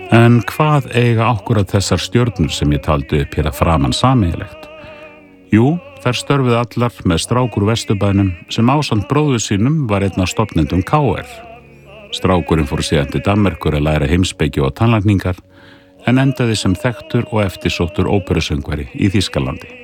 En hvað eiga akkúrat þessar stjörnur sem ég taldi upp hér að framan sameiginlegt? Jú, þær störfuðu allar með strák úr Vesturbænum sem ásamt bróður sínum var einn af stofnendum KR. Strákurinn fór síðan til Danmerkur að læra heimspeki og tannlækningar en endaði sem þekktur og eftirsóttur óperusöngvari í Þýskalandi.